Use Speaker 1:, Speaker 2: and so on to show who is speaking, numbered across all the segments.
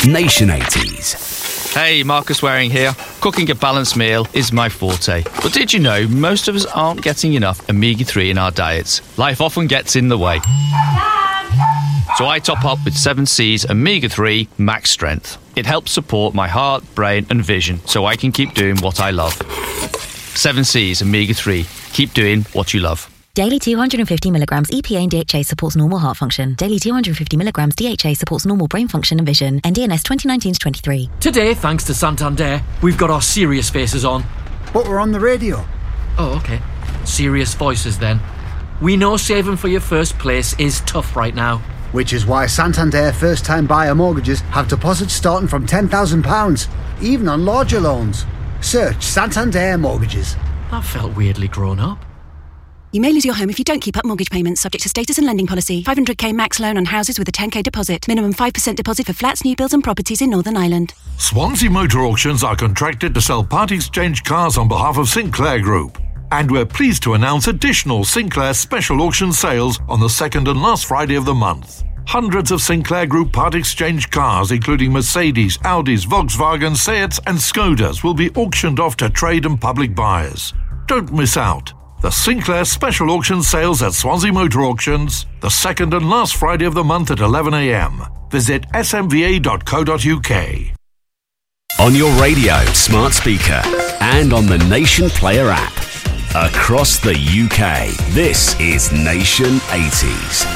Speaker 1: Nation 80s.
Speaker 2: Hey, Marcus Waring here. Cooking a balanced meal is my forte. But did you know most of us aren't getting enough omega-3 in our diets? Life often gets in the way. So I top up with 7C's Omega-3 Max Strength. It helps support my heart, brain and vision so I can keep doing what I love. 7C's Omega-3. Keep doing what you love.
Speaker 3: Daily 250 milligrams EPA and DHA supports normal heart function. Daily 250 milligrams DHA supports normal brain function and vision. NDNS 2019-23.
Speaker 4: Today, thanks to Santander, we've got our serious faces on.
Speaker 5: But we're on the radio.
Speaker 4: Oh, okay. Serious voices then. We know saving for your first place is tough right now.
Speaker 5: Which is why Santander first-time buyer mortgages have deposits starting from £10,000, even on larger loans. Search Santander Mortgages.
Speaker 4: That felt weirdly grown up.
Speaker 6: You may lose your home if you don't keep up mortgage payments, subject to status and lending policy. 500k max loan on houses with a 10k deposit. Minimum 5% deposit for flats, new builds and properties in Northern Ireland.
Speaker 7: Swansea Motor Auctions are contracted to sell part exchange cars on behalf of Sinclair Group. And we're pleased to announce additional Sinclair special auction sales on the second and last Friday of the month. Hundreds of Sinclair Group part exchange cars, including Mercedes, Audis, Volkswagen, Seats and Skodas, will be auctioned off to trade and public buyers. Don't miss out. The Sinclair Special Auction Sales at Swansea Motor Auctions, the second and last Friday of the month at 11 a.m. Visit smva.co.uk.
Speaker 1: On your radio, smart speaker, and on the Nation Player app. Across the UK, this is Nation 80s.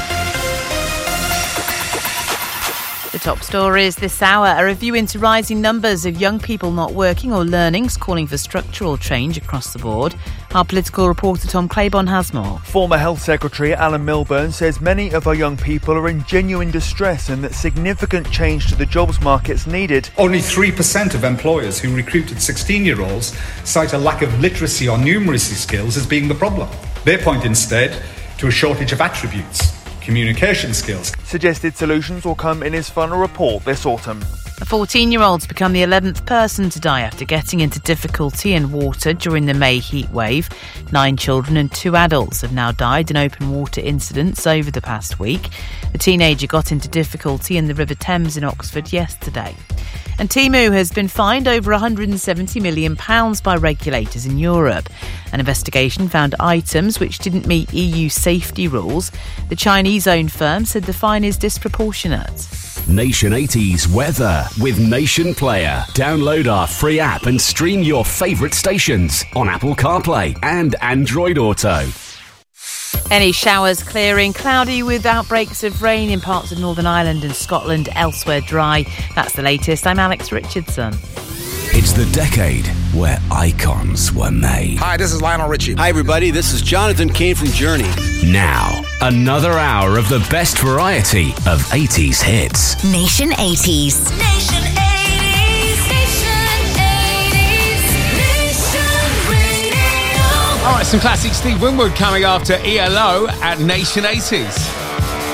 Speaker 8: The top stories this hour: a review into rising numbers of young people not working or learning, calling for structural change across the board. Our political reporter Tom Claiborne has more.
Speaker 9: Former Health Secretary Alan Milburn says many of our young people are in genuine distress and that significant change to the jobs market's needed.
Speaker 10: Only 3% of employers who recruited 16-year-olds cite a lack of literacy or numeracy skills as being the problem. They point instead to a shortage of attributes. Communication skills.
Speaker 9: Suggested solutions will come in his final report this autumn.
Speaker 8: A 14-year-old's become the 11th person to die after getting into difficulty in water during the May heat wave. 9 children and 2 adults have now died in open water incidents over the past week. The teenager got into difficulty in the River Thames in Oxford yesterday. And Temu has been fined over £170 million by regulators in Europe. An investigation found items which didn't meet EU safety rules. The Chinese-owned firm said the fine is disproportionate.
Speaker 1: Nation 80s weather with Nation Player. Download our free app and stream your favourite stations on Apple CarPlay and Android Auto.
Speaker 8: Any showers clearing, cloudy with outbreaks of rain in parts of Northern Ireland and Scotland, elsewhere dry. That's the latest. I'm Alex Richardson.
Speaker 1: It's the decade where icons were made.
Speaker 11: Hi, this is Lionel Richie. Hi, everybody. This is Jonathan Cain from Journey.
Speaker 1: Now, another hour of the best variety of 80s hits.
Speaker 3: Nation 80s.
Speaker 12: Nation 80s. Nation 80s. Nation Radio.
Speaker 13: All right, some classic Steve Winwood coming after ELO at Nation 80s.